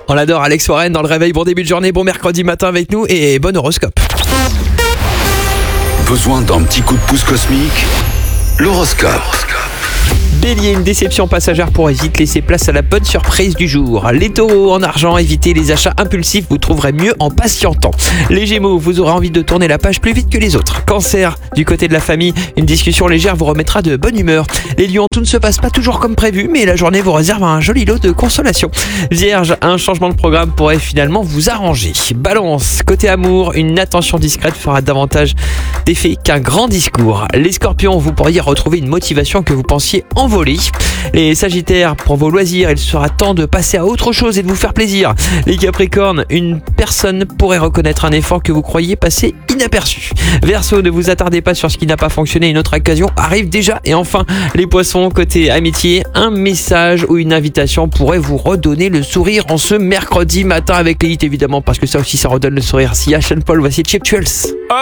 On l'adore, Alex Warren dans le réveil. Bon début de journée, bon mercredi matin avec nous et bon horoscope. Besoin d'un petit coup de pouce cosmique? L'horoscope. Bélier, une déception passagère pourrait vite laisser place à la bonne surprise du jour. Les taureaux, en argent, évitez les achats impulsifs, vous trouverez mieux en patientant. Les gémeaux, vous aurez envie de tourner la page plus vite que les autres. Cancer, du côté de la famille, une discussion légère vous remettra de bonne humeur. Les lions, tout ne se passe pas toujours comme prévu, mais la journée vous réserve un joli lot de consolation. Vierge, un changement de programme pourrait finalement vous arranger. Balance, côté amour, une attention discrète fera davantage d'effet qu'un grand discours. Les scorpions, vous pourriez retrouver une motivation que vous pensiez envolée. Les sagittaires, pour vos loisirs, il sera temps de passer à autre chose et de vous faire plaisir. Les capricornes, une personne pourrait reconnaître un effort que vous croyiez passer inaperçu. Verseau, ne vous attardez pas sur ce qui n'a pas fonctionné, une autre occasion arrive déjà. Et enfin, les poissons, côté amitié, un message ou une invitation pourrait vous redonner le sourire en ce mercredi matin avec l'élite évidemment, parce que ça aussi ça redonne le sourire. Si Sean Paul, voici Cheap Thrills.